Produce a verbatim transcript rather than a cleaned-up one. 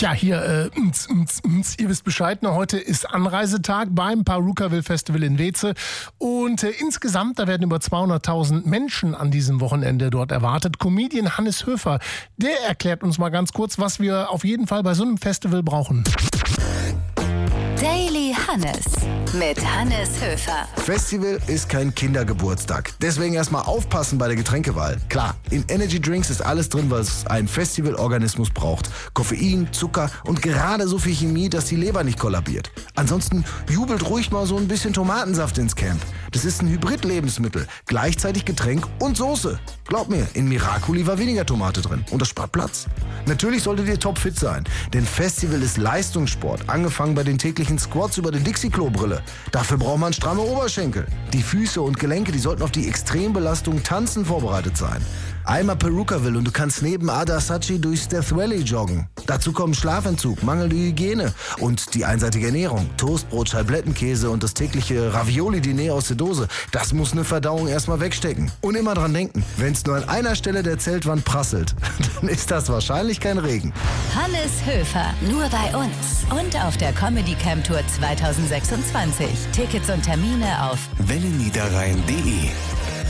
Ja, hier, äh, mz, mz, mz, ihr wisst Bescheid, ne? Heute ist Anreisetag beim Pahurukaville Festival in Weeze und äh, insgesamt, da werden über zweihunderttausend Menschen an diesem Wochenende dort erwartet. Comedian Hannes Höfer, der erklärt uns mal ganz kurz, was wir auf jeden Fall bei so einem Festival brauchen. Daily Hannes mit Hannes Höfer. Festival ist kein Kindergeburtstag. Deswegen erstmal aufpassen bei der Getränkewahl. Klar, in Energy Drinks ist alles drin, was ein Festivalorganismus braucht. Koffein, Zucker und gerade so viel Chemie, dass die Leber nicht kollabiert. Ansonsten jubelt ruhig mal so ein bisschen Tomatensaft ins Camp. Das ist ein Hybrid-Lebensmittel, gleichzeitig Getränk und Soße. Glaub mir, in Miracoli war weniger Tomate drin und das spart Platz. Natürlich solltet ihr topfit sein, denn Festival ist Leistungssport, angefangen bei den täglichen Squats über die Dixie-Klo-Brille. Dafür braucht man stramme Oberschenkel. Die Füße und Gelenke, die sollten auf die Extrembelastung Tanzen vorbereitet sein. Einmal Pahurukaville und du kannst neben Adasachi durchs Death Valley joggen. Dazu kommen Schlafentzug, mangelnde Hygiene und die einseitige Ernährung. Toastbrot, Scheiblettenkäse und das tägliche Ravioli-Diner aus der Dose. Das muss eine Verdauung erstmal wegstecken. Und immer dran denken, wenn es nur an einer Stelle der Zeltwand prasselt, dann ist das wahrscheinlich kein Regen. Hannes Höfer, nur bei uns und auf der Comedy Camp Tour zwanzig sechsundzwanzig. Tickets und Termine auf welle niederrhein punkt de